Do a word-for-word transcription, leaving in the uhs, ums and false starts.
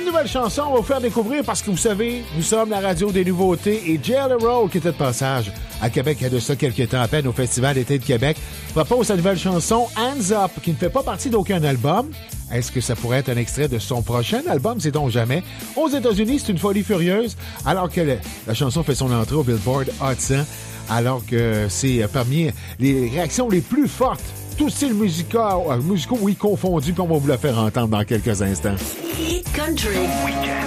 nouvelle chanson, on va vous faire découvrir parce que vous savez, nous sommes la radio des nouveautés et Jelly Roll, qui était de passage à Québec il y a de ça quelques temps à peine au Festival d'été de Québec, propose sa nouvelle chanson Hands Up, qui ne fait pas partie d'aucun album. Est-ce que ça pourrait être un extrait de son prochain album? Sait-on jamais. Aux États-Unis, c'est une folie furieuse, alors que le, la chanson fait son entrée au Billboard Hot cent, alors que c'est parmi les réactions les plus fortes, tous styles musicaux, euh, musicaux, oui, confondus, puis on va vous le faire entendre dans quelques instants. Hit Country.